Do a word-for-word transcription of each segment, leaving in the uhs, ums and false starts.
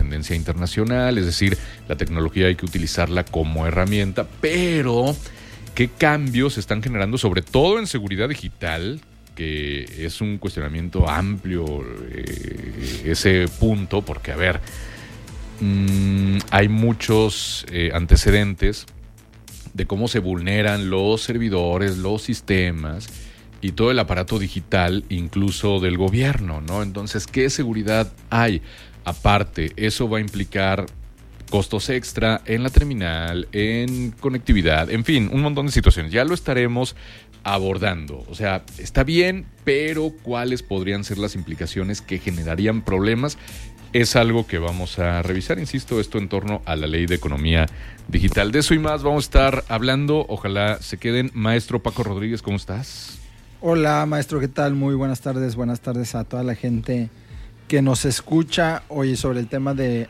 tendencia internacional, es decir, la tecnología hay que utilizarla como herramienta, pero ¿qué cambios se están generando, sobre todo en seguridad digital? Que es un cuestionamiento amplio eh, ese punto, porque a ver, mmm, hay muchos eh, antecedentes de cómo se vulneran los servidores, los sistemas y todo el aparato digital, incluso del gobierno, ¿no? Entonces, ¿qué seguridad hay? Aparte, eso va a implicar costos extra en la terminal, en conectividad, en fin, un montón de situaciones. Ya lo estaremos abordando. O sea, está bien, pero ¿cuáles podrían ser las implicaciones que generarían problemas? Es algo que vamos a revisar, insisto, esto en torno a la Ley de Economía Digital. De eso y más vamos a estar hablando. Ojalá se queden. Maestro Paco Rodríguez, ¿cómo estás? Hola, maestro, ¿qué tal? Muy buenas tardes. Buenas tardes a toda la gente que nos escucha. Hoy sobre el tema de,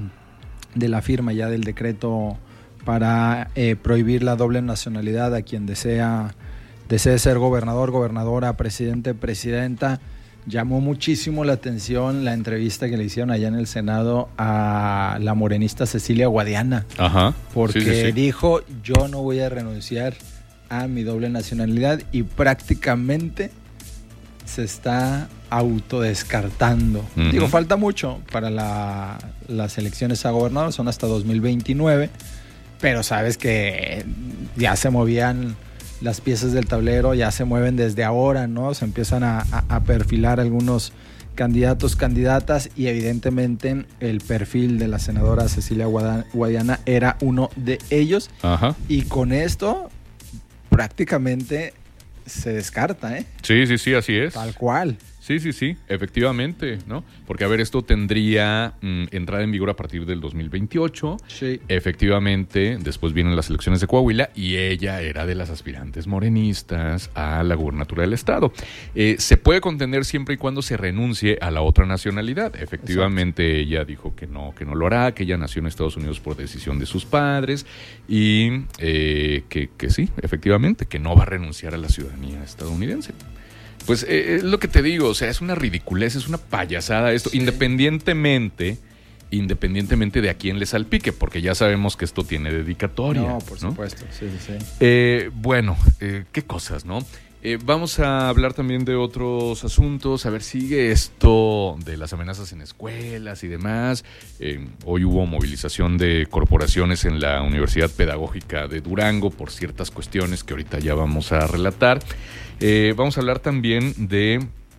de la firma ya del decreto para eh, prohibir la doble nacionalidad a quien desea, desee ser gobernador, gobernadora, presidente, presidenta. Llamó muchísimo la atención la entrevista que le hicieron allá en el Senado a la morenista Cecilia Guadiana. Ajá. Porque sí, sí, sí. dijo, yo no voy a renunciar a mi doble nacionalidad, y prácticamente se está autodescartando. Uh-huh. Digo, falta mucho para la, las elecciones a gobernador, son hasta dos mil veintinueve, pero sabes que ya se movían las piezas del tablero, ya se mueven desde ahora, ¿no? Se empiezan a, a, a perfilar algunos candidatos, candidatas, y evidentemente el perfil de la senadora Cecilia Guadiana era uno de ellos. Ajá. Y con esto prácticamente se descarta, ¿eh? Sí, sí, sí, así es. Tal cual. Sí, sí, sí, efectivamente, ¿no? Porque, a ver, esto tendría mmm, entrada en vigor a partir del dos mil veintiocho. Sí. Efectivamente, después vienen las elecciones de Coahuila y ella era de las aspirantes morenistas a la gubernatura del estado. Eh, se puede contender siempre y cuando se renuncie a la otra nacionalidad. Efectivamente, exacto, ella dijo que no, que no lo hará, que ella nació en Estados Unidos por decisión de sus padres y eh, que, que sí, efectivamente, que no va a renunciar a la ciudadanía estadounidense. Pues eh, es lo que te digo, o sea, es una ridiculez, es una payasada esto, sí. independientemente, independientemente de a quién le salpique, porque ya sabemos que esto tiene dedicatoria. No, por ¿no? supuesto, sí, sí, sí. Eh, bueno, eh, qué cosas, ¿no? Eh, vamos a hablar también de otros asuntos, a ver, sigue esto de las amenazas en escuelas y demás. Eh, hoy hubo movilización de corporaciones en la Universidad Pedagógica de Durango por ciertas cuestiones que ahorita ya vamos a relatar. Eh, vamos a hablar también de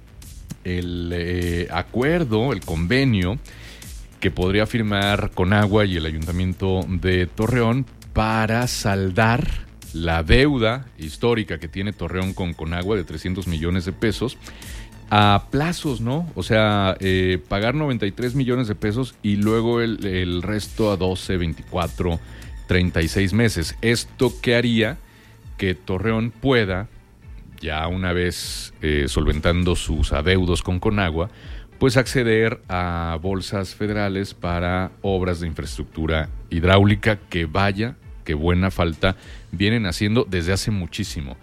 el eh, acuerdo, el convenio que podría firmar Conagua y el Ayuntamiento de Torreón para saldar la deuda histórica que tiene Torreón con Conagua de trescientos millones de pesos a plazos, ¿no? O sea, eh, pagar noventa y tres millones de pesos y luego el, el resto a doce, veinticuatro, treinta y seis meses. Esto que haría que Torreón pueda, ya una vez eh, solventando sus adeudos con Conagua, pues acceder a bolsas federales para obras de infraestructura hidráulica que vaya, que buena falta vienen haciendo desde hace muchísimo.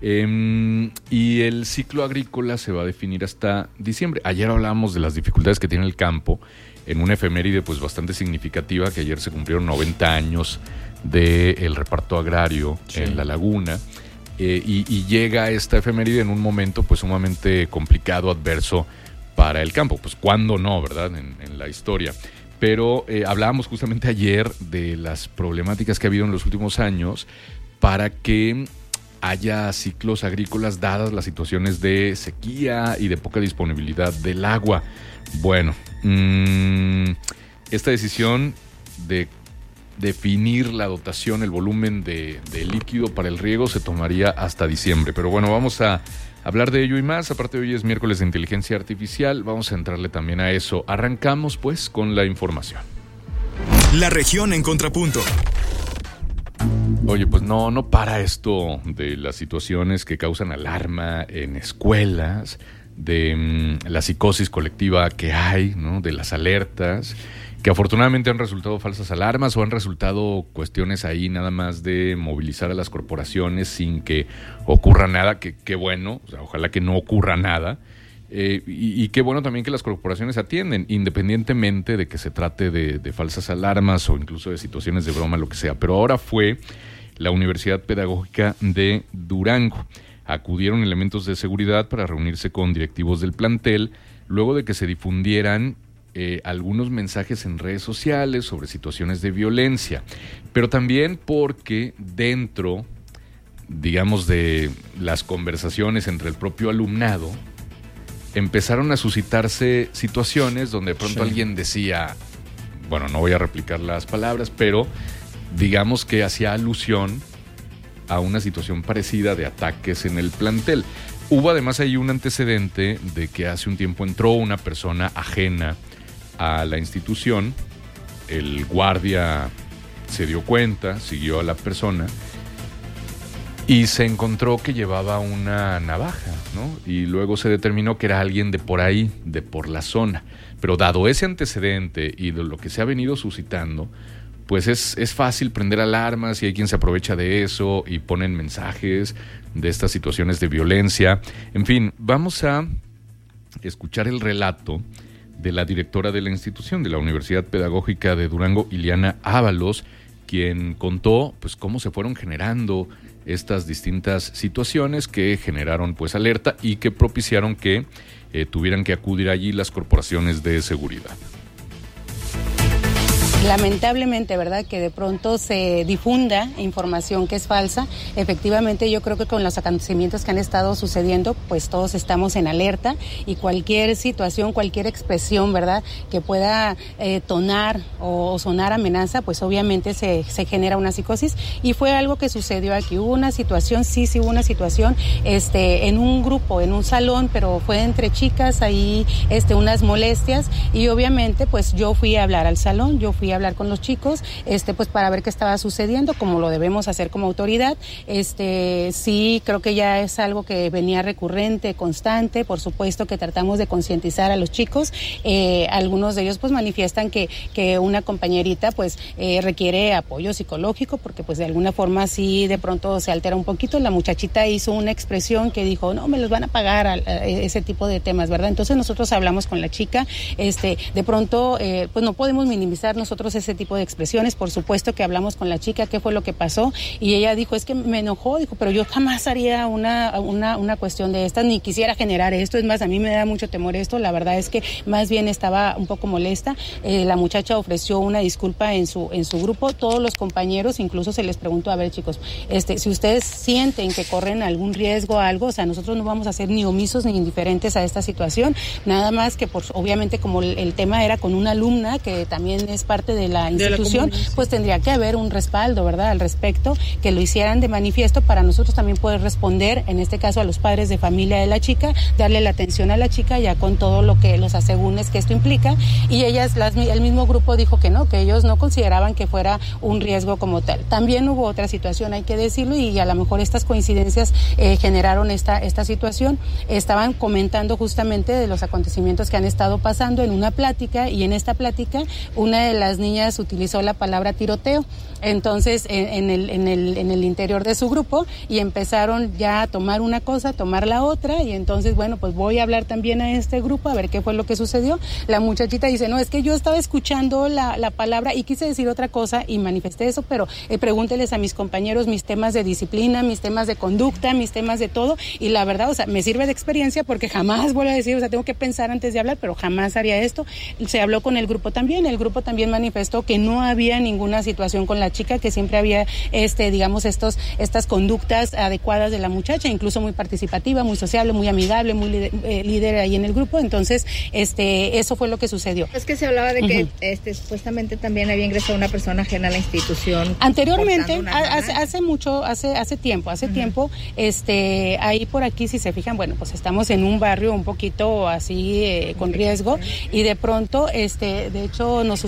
Eh, y el ciclo agrícola se va a definir hasta diciembre. Ayer hablábamos de las dificultades que tiene el campo en una efeméride pues bastante significativa, que ayer se cumplieron noventa años del reparto agrario, sí, en La Laguna. Eh, y, y llega esta efeméride en un momento pues sumamente complicado, adverso para el campo. Pues cuándo no, ¿verdad? En, en la historia. Pero eh, hablábamos justamente ayer de las problemáticas que ha habido en los últimos años para que haya ciclos agrícolas dadas las situaciones de sequía y de poca disponibilidad del agua. Bueno, mmm, esta decisión de definir la dotación, el volumen de, de líquido para el riego se tomaría hasta diciembre. Pero bueno, vamos a hablar de ello y más. Aparte, hoy es miércoles de inteligencia artificial, vamos a entrarle también a eso. Arrancamos pues con la información. La región en contrapunto. Oye, pues no, no para esto de las situaciones que causan alarma en escuelas, de mmm, la psicosis colectiva que hay, ¿no? De las alertas, que afortunadamente han resultado falsas alarmas o han resultado cuestiones ahí nada más de movilizar a las corporaciones sin que ocurra nada, que, que bueno, o sea, ojalá que no ocurra nada. Eh, y, y qué bueno también que las corporaciones atienden, independientemente de que se trate de, de falsas alarmas o incluso de situaciones de broma, lo que sea. Pero ahora fue la Universidad Pedagógica de Durango. Acudieron elementos de seguridad para reunirse con directivos del plantel, luego de que se difundieran eh, algunos mensajes en redes sociales sobre situaciones de violencia, pero también porque dentro, digamos, de las conversaciones entre el propio alumnado, empezaron a suscitarse situaciones donde de pronto sí. alguien decía, bueno, no voy a replicar las palabras, pero digamos que hacía alusión a una situación parecida de ataques en el plantel. Hubo además ahí un antecedente de que hace un tiempo entró una persona ajena a la institución, el guardia se dio cuenta, siguió a la persona y se encontró que llevaba una navaja, ¿no? Y luego se determinó que era alguien de por ahí, de por la zona. Pero dado ese antecedente y de lo que se ha venido suscitando, pues es, es fácil prender alarmas y hay quien se aprovecha de eso y ponen mensajes de estas situaciones de violencia. En fin, vamos a escuchar el relato de la directora de la institución, de la Universidad Pedagógica de Durango, Iliana Ábalos, quien contó pues cómo se fueron generando estas distintas situaciones que generaron pues alerta y que propiciaron que eh, tuvieran que acudir allí las corporaciones de seguridad. Lamentablemente, ¿verdad?, que de pronto se difunda información que es falsa. Efectivamente, yo creo que con los acontecimientos que han estado sucediendo, pues todos estamos en alerta y cualquier situación, cualquier expresión, ¿verdad?, que pueda eh, tonar o sonar amenaza, pues obviamente se, se genera una psicosis y fue algo que sucedió aquí. Hubo una situación, sí, sí hubo una situación este, en un grupo, en un salón, pero fue entre chicas, ahí este, unas molestias y obviamente pues yo fui a hablar al salón, yo fui a hablar con los chicos, este, pues para ver qué estaba sucediendo, como lo debemos hacer como autoridad. Este, sí, creo que ya es algo que venía recurrente, constante, por supuesto que tratamos de concientizar a los chicos. Eh, algunos de ellos pues manifiestan que, que una compañerita pues eh, requiere apoyo psicológico, porque pues de alguna forma sí de pronto se altera un poquito. La muchachita hizo una expresión que dijo, no, me los van a pagar, a, a ese tipo de temas, ¿verdad? Entonces nosotros hablamos con la chica, este, de pronto eh, pues no podemos minimizar nosotros ese tipo de expresiones. Por supuesto que hablamos con la chica, qué fue lo que pasó, y ella dijo, es que me enojó, dijo, pero yo jamás haría una, una, una cuestión de estas, ni quisiera generar esto, es más, a mí me da mucho temor esto, la verdad es que más bien estaba un poco molesta. Eh, la muchacha ofreció una disculpa en su, en su grupo, todos los compañeros, incluso se les preguntó, a ver chicos, este, si ustedes sienten que corren algún riesgo o algo, o sea, nosotros no vamos a ser ni omisos ni indiferentes a esta situación, nada más que por, obviamente como el, el tema era con una alumna que también es parte de la institución, la pues tendría que haber un respaldo, ¿verdad?, al respecto, que lo hicieran de manifiesto para nosotros también poder responder, en este caso a los padres de familia de la chica, darle la atención a la chica ya con todo lo que los asegúnes que esto implica, y ellas, las, el mismo grupo dijo que no, que ellos no consideraban que fuera un riesgo como tal. También hubo otra situación, hay que decirlo, y a lo mejor estas coincidencias eh, generaron esta, esta situación. Estaban comentando justamente de los acontecimientos que han estado pasando en una plática, y en esta plática una de las niñas utilizó la palabra tiroteo, entonces en, en, el, en, el, en el interior de su grupo, y empezaron ya a tomar una cosa, a tomar la otra, y entonces bueno, pues voy a hablar también a este grupo a ver qué fue lo que sucedió. La muchachita dice, no, es que yo estaba escuchando la, la palabra y quise decir otra cosa y manifesté eso, pero eh, pregúnteles a mis compañeros mis temas de disciplina, mis temas de conducta, mis temas de todo, y la verdad, o sea, me sirve de experiencia porque jamás vuelvo a decir, o sea, tengo que pensar antes de hablar, pero jamás haría esto. Se habló con el grupo también, el grupo también manifestó que no había ninguna situación con la chica, que siempre había, este, digamos, estos, estas conductas adecuadas de la muchacha, incluso muy participativa, muy sociable, muy amigable, muy líder, eh, líder ahí en el grupo. Entonces, este, eso fue lo que sucedió. Es que se hablaba de que, uh-huh. este, supuestamente también había ingresado una persona ajena a la institución. Anteriormente, hace, hace mucho, hace, hace tiempo, hace uh-huh. tiempo, este, ahí por aquí, si se fijan, bueno, pues estamos en un barrio un poquito así, eh, con riesgo, y de pronto, este, de hecho, nos sucedió que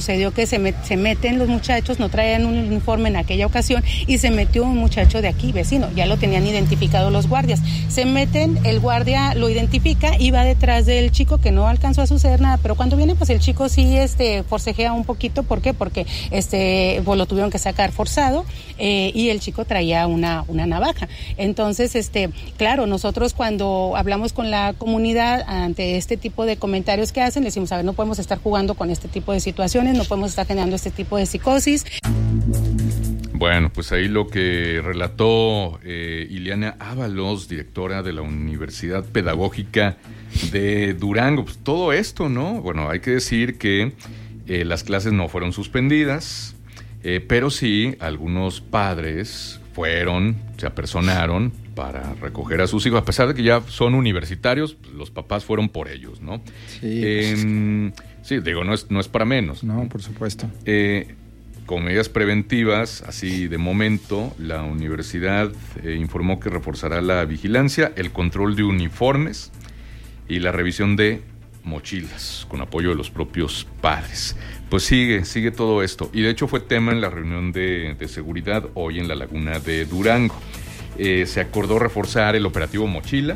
se, met, se meten los muchachos, no traían un uniforme en aquella ocasión, y se metió un muchacho de aquí, vecino, ya lo tenían identificado los guardias. Se meten, el guardia lo identifica y va detrás del chico, que no alcanzó a suceder nada, pero cuando viene, pues el chico sí este, forcejea un poquito. ¿Por qué? Porque este, pues, lo tuvieron que sacar forzado, eh, y el chico traía una, una navaja. Entonces, este, claro, nosotros cuando hablamos con la comunidad ante este tipo de comentarios que hacen, decimos, a ver, no podemos estar jugando con este tipo de situaciones, no podemos estar generando este tipo de psicosis. Bueno, pues ahí lo que relató eh, Ileana Ábalos, directora de la Universidad Pedagógica de Durango. Pues todo esto, ¿no? Bueno, hay que decir que eh, las clases no fueron suspendidas, eh, pero sí algunos padres fueron, se apersonaron para recoger a sus hijos, a pesar de que ya son universitarios, pues los papás fueron por ellos, ¿no? Sí, eh, pues, sí, digo, no es, no es para menos. No, por supuesto. Eh, con medidas preventivas, así de momento, la universidad eh, informó que reforzará la vigilancia, el control de uniformes y la revisión de mochilas, con apoyo de los propios padres. Pues sigue, sigue todo esto. Y de hecho fue tema en la reunión de, de seguridad hoy en la Laguna de Durango. Eh, se acordó reforzar el operativo Mochila,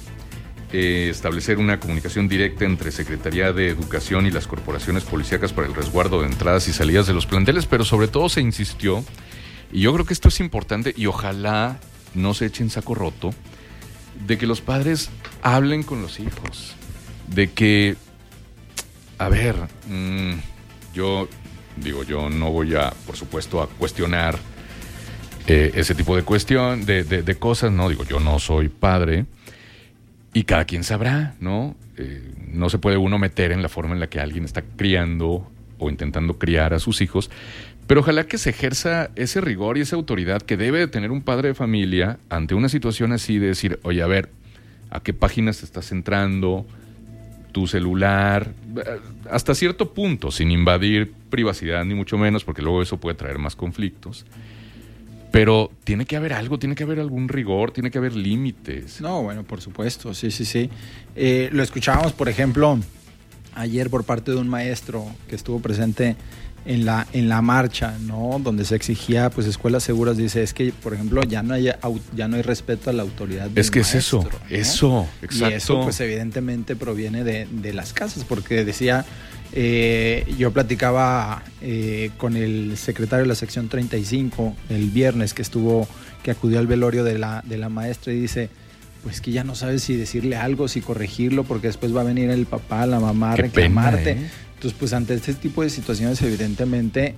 eh, establecer una comunicación directa entre Secretaría de Educación y las corporaciones policíacas para el resguardo de entradas y salidas de los planteles, pero sobre todo se insistió, y yo creo que esto es importante, y ojalá no se echen saco roto, de que los padres hablen con los hijos, de que, a ver, mmm, yo digo, yo no voy a, por supuesto, a cuestionar eh, ese tipo de cuestión, de, de, de cosas, no, digo, yo no soy padre, y cada quien sabrá, ¿no? Eh, no se puede uno meter en la forma en la que alguien está criando o intentando criar a sus hijos, pero ojalá que se ejerza ese rigor y esa autoridad que debe de tener un padre de familia ante una situación así de decir, oye, a ver, ¿a qué páginas te estás entrando? Tu celular, hasta cierto punto, sin invadir privacidad ni mucho menos, porque luego eso puede traer más conflictos. Pero tiene que haber algo, tiene que haber algún rigor, tiene que haber límites. No, bueno, por supuesto, sí, sí, sí. Eh, lo escuchábamos, por ejemplo, ayer por parte de un maestro que estuvo presente en la en la marcha, ¿no? Donde se exigía, pues, escuelas seguras. Dice, es que, por ejemplo, ya no hay ya no hay respeto a la autoridad del Es que maestro, es eso, ¿no? eso, exacto. Y eso, pues, evidentemente proviene de, de las casas, porque decía, eh, yo platicaba eh, con el secretario de la sección treinta y cinco el viernes que estuvo, que acudió al velorio de la, de la maestra, y dice, pues que ya no sabes si decirle algo, si corregirlo, porque después va a venir el papá, la mamá a Qué reclamarte. pena, ¿eh? Entonces, pues ante este tipo de situaciones, evidentemente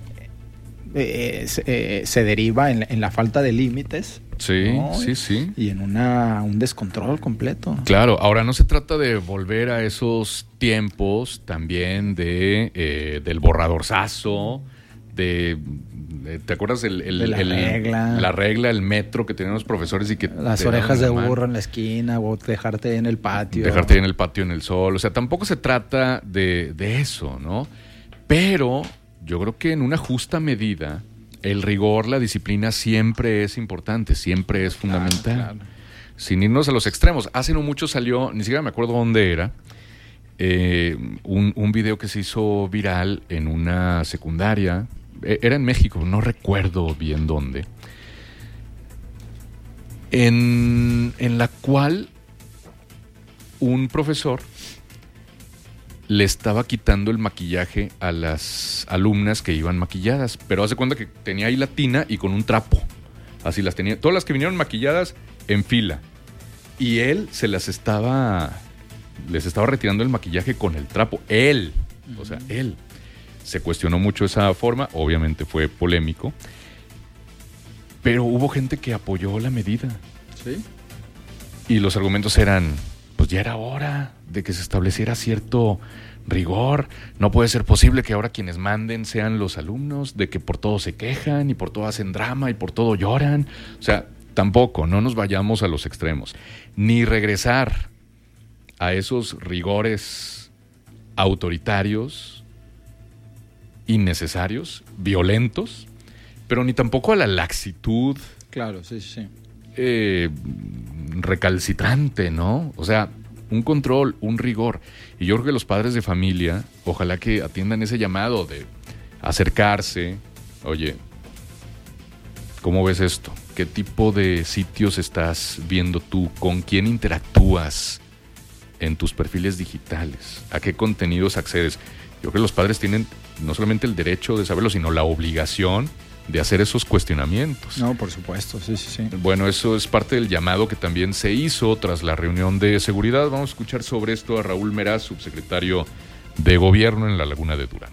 eh, se, eh, se deriva en, en la falta de límites. Sí, ¿no? sí, sí. Y en una un descontrol completo. Claro, ahora no se trata de volver a esos tiempos también de eh, del borradorzazo, de, de ¿te acuerdas el, el, De la el- regla. la regla, el metro que tenían los profesores y que Las te orejas de daban la mano? burro en la esquina, o dejarte en el patio. Dejarte en el patio en el sol. O sea, tampoco se trata de, de eso, ¿no? Pero yo creo que en una justa medida, el rigor, la disciplina siempre es importante, siempre es fundamental. Claro, claro. Sin irnos a los extremos. Hace no mucho salió, ni siquiera me acuerdo dónde era, eh, un, un video que se hizo viral en una secundaria. Eh, Era en México, no recuerdo bien dónde. En, en la cual un profesor le estaba quitando el maquillaje a las alumnas que iban maquilladas, pero hace cuenta que tenía ahí la tina y con un trapo, así las tenía, todas las que vinieron maquilladas en fila, y él se las estaba, les estaba retirando el maquillaje con el trapo, él, o sea, él. Se cuestionó mucho esa forma, obviamente fue polémico, pero hubo gente que apoyó la medida. Sí. Y los argumentos eran, pues ya era hora de que se estableciera cierto rigor. No puede ser posible que ahora quienes manden sean los alumnos, de que por todo se quejan y por todo hacen drama y por todo lloran. O sea, tampoco, no nos vayamos a los extremos. Ni regresar a esos rigores autoritarios, innecesarios, violentos, pero ni tampoco a la laxitud Claro, sí, sí. eh, recalcitrante, ¿no? O sea, un control, un rigor. Y yo creo que los padres de familia, ojalá que atiendan ese llamado de acercarse. Oye, ¿cómo ves esto? ¿Qué tipo de sitios estás viendo tú? ¿Con quién interactúas en tus perfiles digitales? ¿A qué contenidos accedes? Yo creo que los padres tienen no solamente el derecho de saberlo, sino la obligación de hacer esos cuestionamientos. No, por supuesto, sí, sí, sí. Bueno, eso es parte del llamado que también se hizo tras la reunión de seguridad. Vamos a escuchar sobre esto a Raúl Meraz, subsecretario de Gobierno en la Laguna de Durango.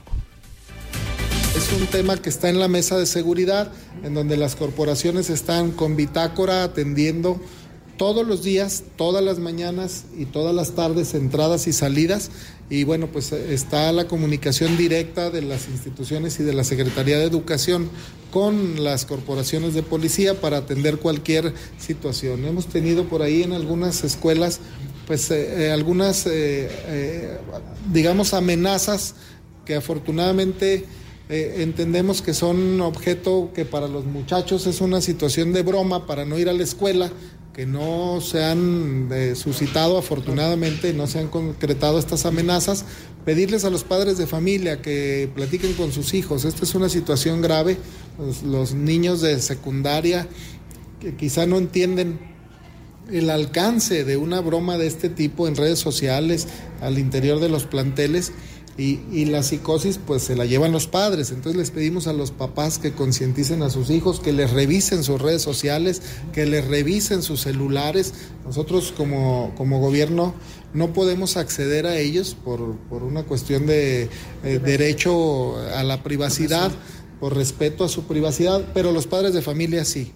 Es un tema que está en la mesa de seguridad, en donde las corporaciones están con bitácora atendiendo todos los días, todas las mañanas y todas las tardes, entradas y salidas. Y bueno, pues está la comunicación directa de las instituciones y de la Secretaría de Educación con las corporaciones de policía para atender cualquier situación. Hemos tenido por ahí en algunas escuelas, pues eh, algunas, eh, eh, digamos, amenazas que afortunadamente eh, entendemos que son objeto que para los muchachos es una situación de broma para no ir a la escuela, que no se han eh, suscitado afortunadamente, no se han concretado estas amenazas. Pedirles a los padres de familia que platiquen con sus hijos. Esta es una situación grave. Los, los niños de secundaria que quizá no entienden el alcance de una broma de este tipo en redes sociales, al interior de los planteles. Y, y la psicosis pues se la llevan los padres. Entonces les pedimos a los papás que concienticen a sus hijos, que les revisen sus redes sociales, que les revisen sus celulares. Nosotros como, como gobierno no podemos acceder a ellos por, por una cuestión de eh, derecho a la privacidad, por respeto a su privacidad, pero los padres de familia sí.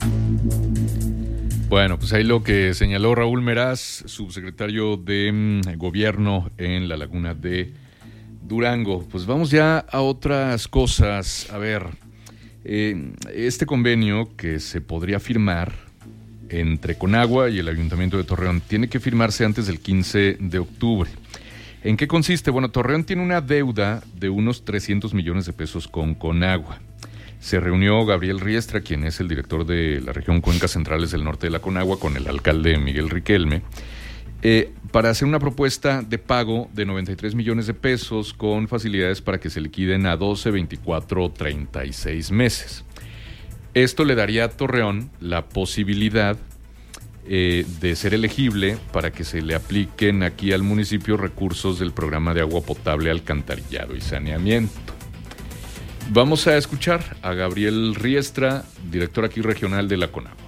Bueno, pues ahí lo que señaló Raúl Meraz, subsecretario de mm, Gobierno en la Laguna de Durango. Pues vamos ya a otras cosas. A ver, eh, este convenio que se podría firmar entre Conagua y el Ayuntamiento de Torreón tiene que firmarse antes del quince de octubre. ¿En qué consiste? Bueno, Torreón tiene una deuda de unos trescientos millones de pesos con Conagua. Se reunió Gabriel Riestra, quien es el director de la región Cuencas Centrales del Norte de la Conagua, con el alcalde Miguel Riquelme, Eh, para hacer una propuesta de pago de noventa y tres millones de pesos con facilidades para que se liquiden a doce, veinticuatro, treinta y seis meses. Esto le daría a Torreón la posibilidad eh, de ser elegible para que se le apliquen aquí al municipio recursos del programa de agua potable, alcantarillado y saneamiento. Vamos a escuchar a Gabriel Riestra, director aquí regional de la Conagua.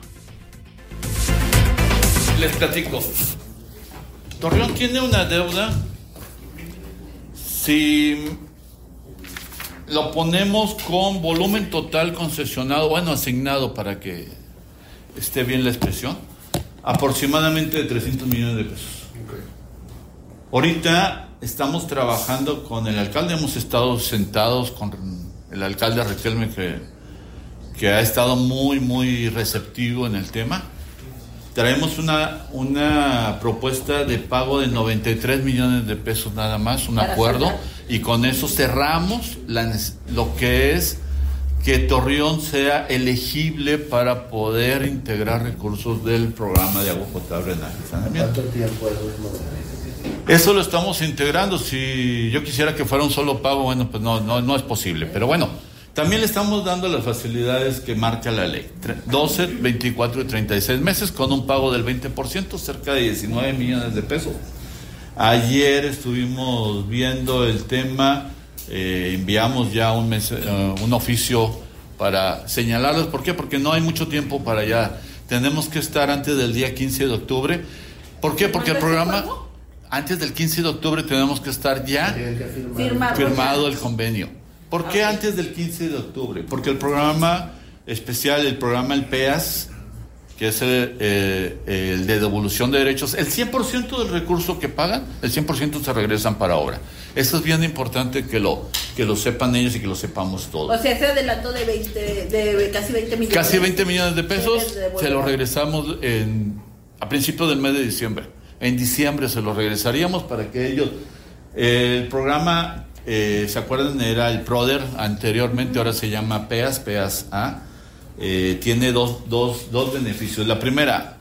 Les platico. Torreón tiene una deuda, si lo ponemos con volumen total concesionado, bueno, asignado para que esté bien la expresión, aproximadamente de trescientos millones de pesos. Okay. Ahorita estamos trabajando con el alcalde, hemos estado sentados con el alcalde Riquelme, que, que ha estado muy, muy receptivo en el tema. Traemos una, una propuesta de pago de noventa y tres millones de pesos nada más, un acuerdo, y con eso cerramos la, lo que es que Torreón sea elegible para poder integrar recursos del programa de agua potable en el saneamiento. ¿Cuánto tiempo es? Eso lo estamos integrando. Si yo quisiera que fuera un solo pago, bueno, pues no, no, no es posible, pero bueno. También le estamos dando las facilidades que marca la ley, doce, veinticuatro y treinta y seis meses con un pago del veinte por ciento, cerca de diecinueve millones de pesos. Ayer estuvimos viendo el tema, eh, enviamos ya un, mes, uh, un oficio para señalarlos. ¿Por qué? Porque no hay mucho tiempo para allá. Tenemos que estar antes del día quince de octubre. ¿Por qué? Porque el programa, antes del quince de octubre tenemos que estar ya firmado, firmado el convenio. ¿Por qué antes del quince de octubre? Porque el programa especial, el programa El P E A S, que es el, eh, el de devolución de derechos, el cien por ciento del recurso que pagan, el cien por ciento se regresan para obra. Eso es bien importante que lo, que lo sepan ellos y que lo sepamos todos. O sea, ese adelanto de, veinte, de casi veinte millones. Casi veinte millones de pesos se lo regresamos en, a principios del mes de diciembre. En diciembre se lo regresaríamos para que ellos... Eh, el programa... Eh, ¿se acuerdan? Era el PRODER anteriormente, ahora se llama P E A S, P E A S A. Eh, tiene dos, dos, dos beneficios. La primera,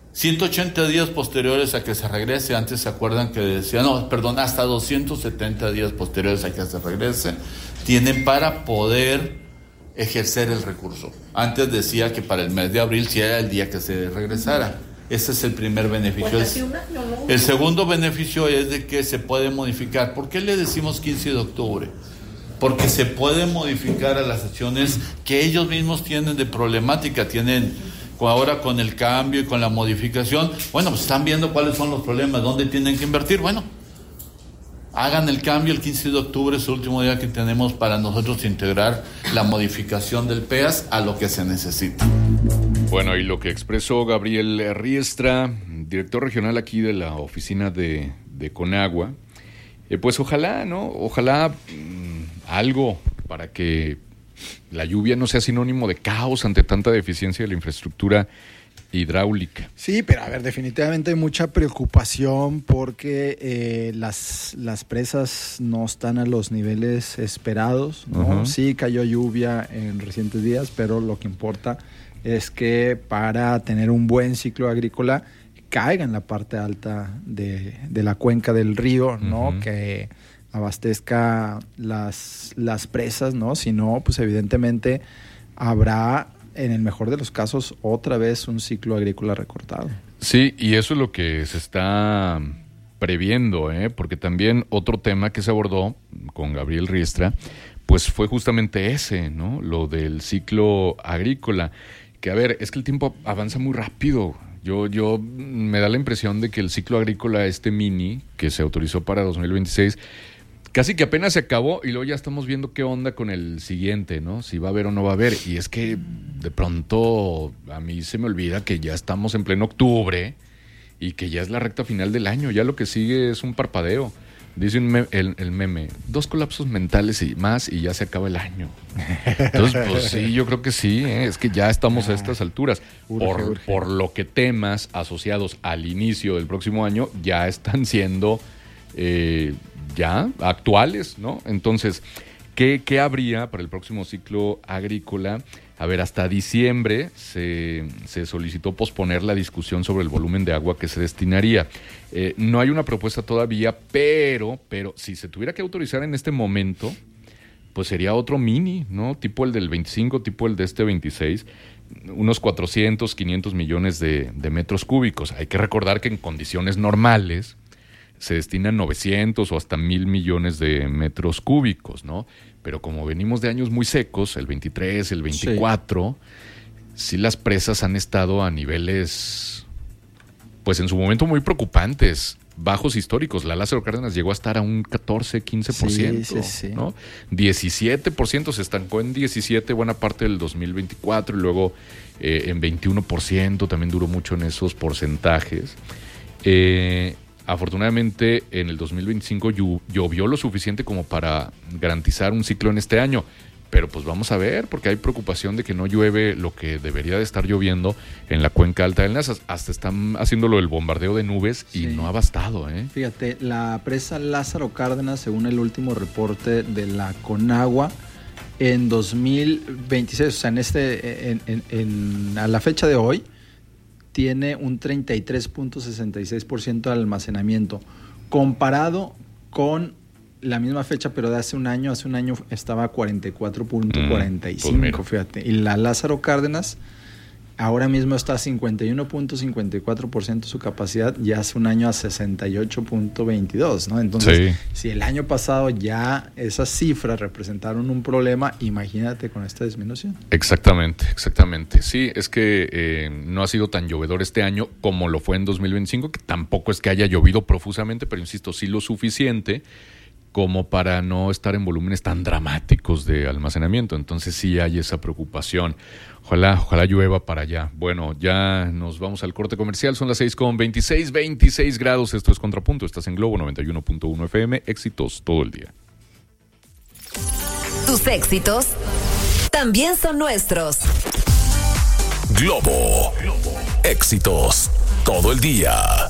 ciento ochenta días posteriores a que se regrese. Antes se acuerdan que decía, no, perdón, hasta doscientos setenta días posteriores a que se regrese, tienen para poder ejercer el recurso. Antes decía que para el mes de abril sí era el día que se regresara. Ese es el primer beneficio. Pues hace un año, ¿no? El segundo beneficio es de que se puede modificar. ¿Por qué le decimos quince de octubre? Porque se puede modificar a las acciones que ellos mismos tienen de problemática. Tienen ahora con el cambio y con la modificación, bueno, pues están viendo cuáles son los problemas, dónde tienen que invertir. Bueno, hagan el cambio el quince de octubre, es el último día que tenemos para nosotros integrar la modificación del P E A S a lo que se necesita. Bueno, y lo que expresó Gabriel Riestra, director regional aquí de la oficina de, de Conagua, eh, pues ojalá, ¿no? Ojalá mmm, algo para que la lluvia no sea sinónimo de caos ante tanta deficiencia de la infraestructura hidráulica. Sí, pero a ver, definitivamente hay mucha preocupación porque eh, las, las presas no están a los niveles esperados, ¿no? Uh-huh. Sí cayó lluvia en recientes días, pero lo que importa es que para tener un buen ciclo agrícola caiga en la parte alta de, de la cuenca del río, ¿no? Uh-huh. Que abastezca las, las presas, ¿no? Si no, pues evidentemente habrá, en el mejor de los casos, otra vez un ciclo agrícola recortado. Sí, y eso es lo que se está previendo, ¿eh? Porque también otro tema que se abordó con Gabriel Riestra, pues fue justamente ese, ¿no? Lo del ciclo agrícola. Que a ver, es que el tiempo avanza muy rápido. Yo, yo me da la impresión de que el ciclo agrícola, este mini, que se autorizó para dos mil veintiséis, casi que apenas se acabó y luego ya estamos viendo qué onda con el siguiente, ¿no? Si va a haber o no va a haber. Y es que de pronto a mí se me olvida que ya estamos en pleno octubre y que ya es la recta final del año. Ya lo que sigue es un parpadeo. Dice un me- el, el meme, dos colapsos mentales y más y ya se acaba el año. Entonces, pues sí, yo creo que sí, ¿eh? Es que ya estamos a estas alturas. Urge, por, urge. por lo que temas asociados al inicio del próximo año ya están siendo eh, ya actuales, ¿no? Entonces, ¿qué, qué habría para el próximo ciclo agrícola? A ver, hasta diciembre se, se solicitó posponer la discusión sobre el volumen de agua que se destinaría. Eh, no hay una propuesta todavía, pero, pero si se tuviera que autorizar en este momento, pues sería otro mini, ¿no? Tipo el del veinticinco, tipo el de este veintiséis, unos cuatrocientos, quinientos millones de, de metros cúbicos. Hay que recordar que en condiciones normales se destinan novecientos o hasta mil millones de metros cúbicos, ¿no? Pero como venimos de años muy secos, el veintitrés, el veinticuatro, sí, sí las presas han estado a niveles, pues en su momento muy preocupantes, bajos históricos. La Lázaro Cárdenas llegó a estar a un catorce, quince por ciento, sí, sí, sí. ¿no? diecisiete por ciento, se estancó en diecisiete buena parte del dos mil veinticuatro y luego eh, en veintiuno por ciento, también duró mucho en esos porcentajes. Eh... Afortunadamente, en el dos mil veinticinco llovió lo suficiente como para garantizar un ciclo en este año. Pero pues vamos a ver, porque hay preocupación de que no llueve lo que debería de estar lloviendo en la cuenca alta del Nazas. Hasta están haciéndolo el bombardeo de nubes y sí, no ha bastado, ¿eh? Fíjate, la presa Lázaro Cárdenas, según el último reporte de la Conagua, en dos mil veintiséis, o sea, en este, en, en, en, a la fecha de hoy, tiene un treinta y tres punto sesenta y seis por ciento de almacenamiento, comparado con la misma fecha, pero de hace un año. Hace un año estaba a cuarenta y cuatro punto cuarenta y cinco, mm, pues fíjate. Y la Lázaro Cárdenas ahora mismo está a cincuenta y uno punto cincuenta y cuatro por ciento su capacidad, y hace un año a sesenta y ocho punto veintidós, ¿no? Entonces, sí, si el año pasado ya esas cifras representaron un problema, imagínate con esta disminución. Exactamente, exactamente. Sí, es que eh, no ha sido tan llovedor este año como lo fue en dos mil veinticinco, que tampoco es que haya llovido profusamente, pero insisto, sí lo suficiente como para no estar en volúmenes tan dramáticos de almacenamiento. Entonces sí hay esa preocupación. Ojalá, ojalá llueva para allá. Bueno, ya nos vamos al corte comercial. Son las seis con veintiséis, veintiséis grados. Esto es Contrapunto. Estás en Globo noventa y uno punto uno F M. Éxitos todo el día. Tus éxitos también son nuestros. Globo. Éxitos todo el día.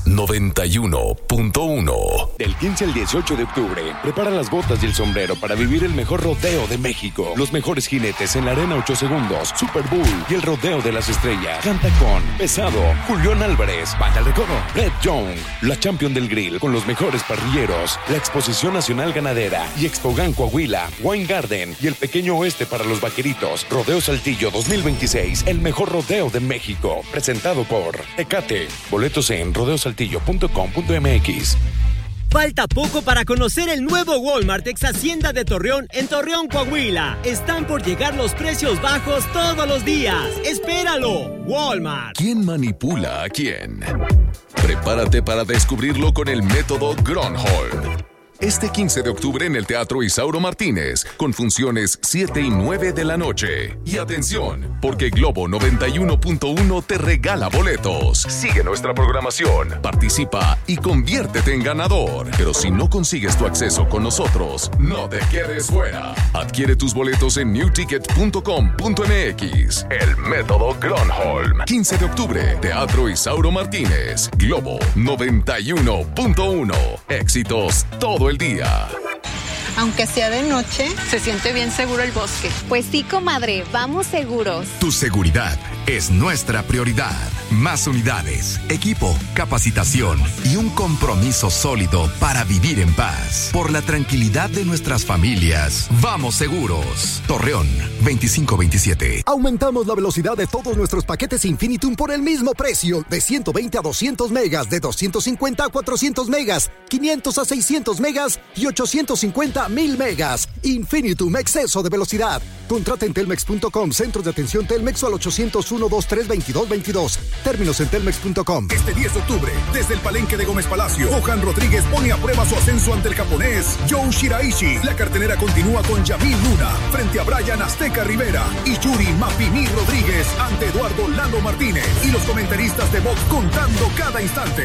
noventa y uno punto uno. Del quince al dieciocho de octubre, prepara las botas y el sombrero para vivir el mejor rodeo de México. Los mejores jinetes en la Arena ocho Segundos, Super Bowl y el Rodeo de las Estrellas. Canta con Pesado, Julián Álvarez, Banda El Recodo, Red Young, la Champion del Grill con los mejores parrilleros, la Exposición Nacional Ganadera y Expogan Coahuila, Wine Garden y el Pequeño Oeste para los vaqueritos. Rodeo Saltillo dos mil veintiséis, el mejor rodeo de México. Presentado por Tecate. Boletos en rodeo saltillo punto com punto m x. Falta poco para conocer el nuevo Walmart ex Hacienda de Torreón en Torreón, Coahuila. Están por llegar los precios bajos todos los días. ¡Espéralo! Walmart. ¿Quién manipula a quién? Prepárate para descubrirlo con el método Gronholm. Este quince de octubre en el Teatro Isauro Martínez, con funciones siete y nueve de la noche. Y atención, porque Globo noventa y uno punto uno te regala boletos. Sigue nuestra programación, participa y conviértete en ganador. Pero si no consigues tu acceso con nosotros, no te quedes fuera. Adquiere tus boletos en new ticket punto com punto m x. El método Gronholm. quince de octubre, Teatro Isauro Martínez. Globo noventa y uno punto uno. Éxitos todo el día. Aunque sea de noche, se siente bien seguro el bosque. Pues sí, comadre, vamos seguros. Tu seguridad es nuestra prioridad. Más unidades, equipo, capacitación y un compromiso sólido para vivir en paz. Por la tranquilidad de nuestras familias, vamos seguros. Torreón, veinticinco veintisiete. Aumentamos la velocidad de todos nuestros paquetes Infinitum por el mismo precio. De ciento veinte a doscientos megas, de doscientos cincuenta a cuatrocientos megas, quinientos a seiscientos megas y ochocientos cincuenta a mil megas. Infinitum, exceso de velocidad. Contrata en telmex punto com, centros de atención Telmex o al ochocientos uno, veintitrés, veintidós veintidós. Términos en telmex punto com. Este diez de octubre, desde el Palenque de Gómez Palacio, Johan Rodríguez pone a prueba su ascenso ante el japonés Joe Shiraishi. La cartelera continúa con Yamil Luna frente a Brian Azteca Rivera y Yuri Mapimí Rodríguez ante Eduardo Lalo Martínez. Y los comentaristas de box contando cada instante.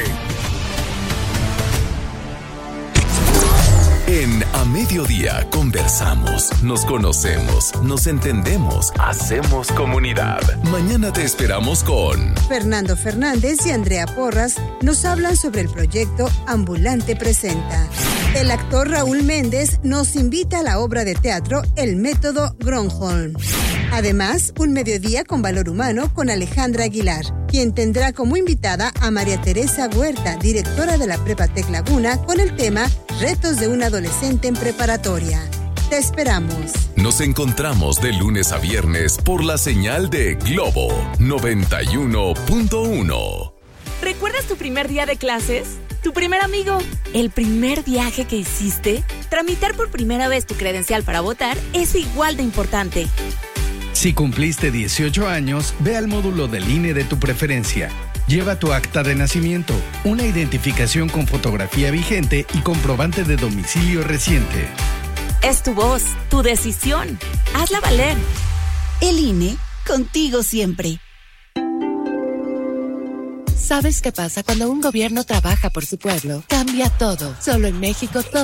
En A Mediodía conversamos, nos conocemos, nos entendemos, hacemos comunidad. Mañana te esperamos con Fernando Fernández y Andrea Porras nos hablan sobre el proyecto Ambulante Presenta. El actor Raúl Méndez nos invita a la obra de teatro El Método Gronholm. Además, un mediodía con valor humano con Alejandra Aguilar, quien tendrá como invitada a María Teresa Huerta, directora de la Prepa Tec Laguna, con el tema Retos de un adolescente en preparatoria. Te esperamos. Nos encontramos de lunes a viernes por la señal de Globo noventa y uno punto uno. ¿Recuerdas tu primer día de clases? ¿Tu primer amigo? ¿El primer viaje que hiciste? Tramitar por primera vez tu credencial para votar es igual de importante. Si cumpliste dieciocho años, ve al módulo del I N E de tu preferencia. Lleva tu acta de nacimiento, una identificación con fotografía vigente y comprobante de domicilio reciente. Es tu voz, tu decisión. Hazla valer. El I N E, contigo siempre. ¿Sabes qué pasa cuando un gobierno trabaja por su pueblo? Cambia todo. Solo en México todo